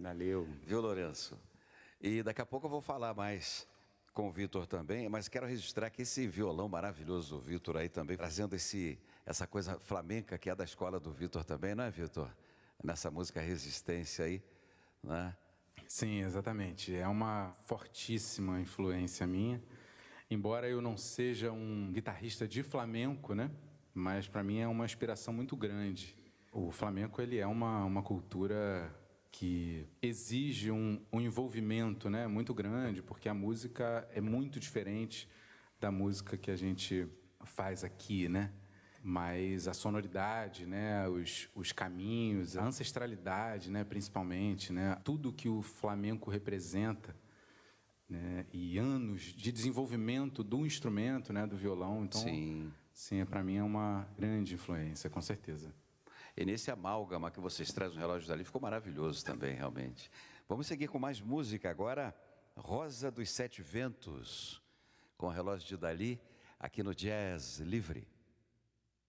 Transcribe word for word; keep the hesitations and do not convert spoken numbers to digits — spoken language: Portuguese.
Valeu. Viu, Lourenço? E daqui a pouco eu vou falar mais com o Vitor também, mas quero registrar que esse violão maravilhoso do Vitor aí também, trazendo esse, essa coisa flamenca que é da escola do Vitor também, não é, Vitor? Nessa música Resistência aí, né? Sim, exatamente. É uma fortíssima influência minha. Embora eu não seja um guitarrista de flamenco, né? Mas para mim é uma inspiração muito grande. O flamenco, ele é uma, uma cultura que exige um, um envolvimento, né, muito grande, porque a música é muito diferente da música que a gente faz aqui, né? Mas a sonoridade, né, os, os caminhos, a ancestralidade, né, principalmente, né, tudo que o flamenco representa, né, e anos de desenvolvimento do instrumento, né, do violão. Então, sim, sim, para mim é uma grande influência, com certeza. E nesse amálgama que vocês trazem no Relógio Dali, ficou maravilhoso também, realmente. Vamos seguir com mais música agora. Rosa dos Sete Ventos, com o Relógio de Dali, aqui no Jazz Livre.